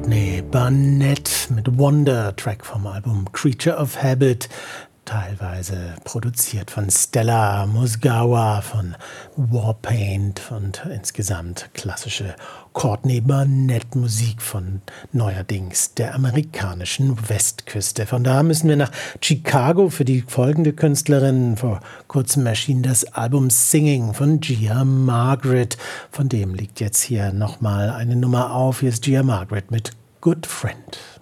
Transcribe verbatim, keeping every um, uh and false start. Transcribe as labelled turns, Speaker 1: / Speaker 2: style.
Speaker 1: Courtney Barnett mit Wonder, Track vom Album Creature of Habit, teilweise produziert von Stella Mozgawa, von Warpaint und insgesamt klassische Courtney Barnett Musik von neuerdings der amerikanischen Westküste. Von da müssen wir nach Chicago für die folgende Künstlerin. Vor kurzem erschien das Album Singing von Gia Margaret. Von dem liegt jetzt hier nochmal eine Nummer auf. Hier ist Gia Margaret mit Good Friend.